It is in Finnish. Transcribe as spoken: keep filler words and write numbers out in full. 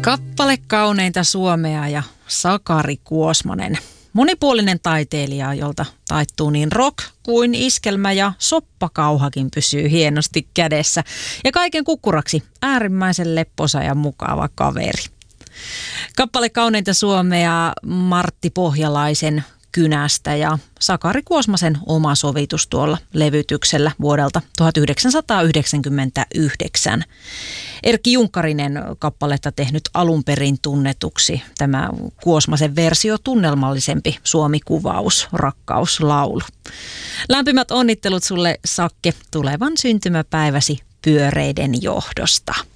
Kappale kauneinta Suomea ja Sakari Kuosmanen. Monipuolinen taiteilija, jolta taittuu niin rock kuin iskelmä ja soppakauhakin pysyy hienosti kädessä. Ja kaiken kukkuraksi äärimmäisen lepposa ja mukava kaveri. Kappale kauneinta Suomea Martti Pohjalaisen Kynästä ja Sakari Kuosmasen oma sovitus tuolla levytyksellä vuodelta tuhatyhdeksänsataayhdeksänkymmentäyhdeksän. Erkki Junkkarinen kappaletta tehnyt alun perin tunnetuksi. Tämä Kuosmasen versio tunnelmallisempi Suomi-kuvaus, rakkauslaulu. Lämpimät onnittelut sulle, Sakke, tulevan syntymäpäiväsi pyöreiden johdosta.